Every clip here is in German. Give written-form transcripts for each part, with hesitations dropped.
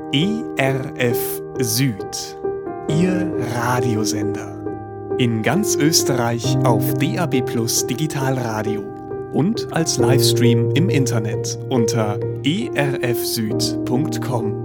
ERF Süd, Ihr Radiosender. In ganz Österreich auf DAB+ Digitalradio und als Livestream im Internet unter erfsüd.com.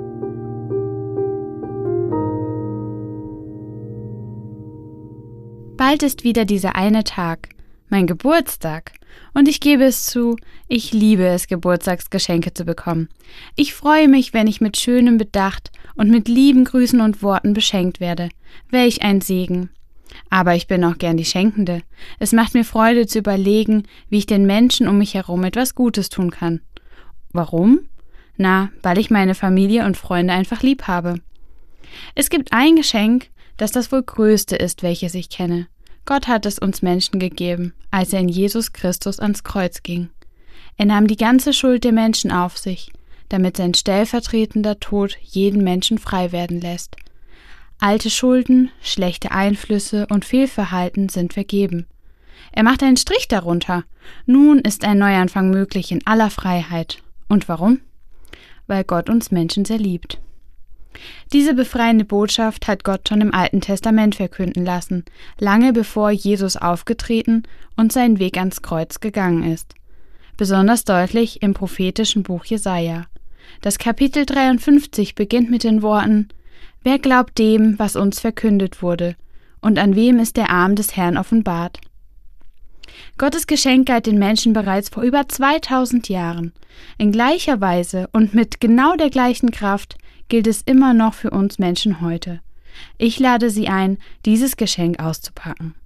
Bald ist wieder dieser eine Tag, mein Geburtstag. Und ich gebe es zu, ich liebe es, Geburtstagsgeschenke zu bekommen. Ich freue mich, wenn ich mit schönem Bedacht und mit lieben Grüßen und Worten beschenkt werde. Welch ein Segen. Aber ich bin auch gern die Schenkende. Es macht mir Freude zu überlegen, wie ich den Menschen um mich herum etwas Gutes tun kann. Warum? Na, weil ich meine Familie und Freunde einfach lieb habe. Es gibt ein Geschenk, das das wohl größte ist, welches ich kenne. Gott hat es uns Menschen gegeben, als er in Jesus Christus ans Kreuz ging. Er nahm die ganze Schuld der Menschen auf sich, damit sein stellvertretender Tod jeden Menschen frei werden lässt. Alte Schulden, schlechte Einflüsse und Fehlverhalten sind vergeben. Er macht einen Strich darunter. Nun ist ein Neuanfang möglich in aller Freiheit. Und warum? Weil Gott uns Menschen sehr liebt. Diese befreiende Botschaft hat Gott schon im Alten Testament verkünden lassen, lange bevor Jesus aufgetreten und seinen Weg ans Kreuz gegangen ist. Besonders deutlich im prophetischen Buch Jesaja. Das Kapitel 53 beginnt mit den Worten: Wer glaubt dem, was uns verkündet wurde, und an wem ist der Arm des Herrn offenbart? Gottes Geschenk galt den Menschen bereits vor über 2000 Jahren. In gleicher Weise und mit genau der gleichen Kraft gilt es immer noch für uns Menschen heute. Ich lade Sie ein, dieses Geschenk auszupacken.